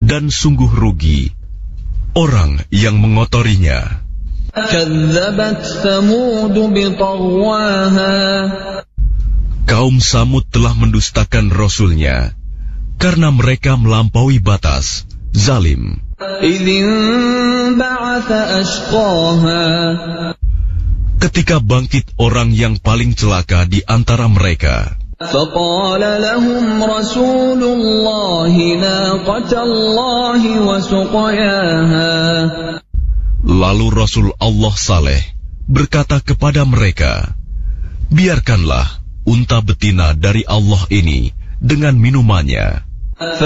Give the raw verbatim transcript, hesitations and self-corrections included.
Dan sungguh rugi orang yang mengotorinya. كذبت ثمود بطغواها. Kaum Samud telah mendustakan Rasulnya karena mereka melampaui batas, zalim. إذ انبعث أشقاها. Ketika bangkit orang yang paling celaka di antara mereka. فقال لهم رسول الله ناقة الله وسقياها. Lalu Rasul Allah Saleh berkata kepada mereka, biarkanlah unta betina dari Allah ini dengan minumannya.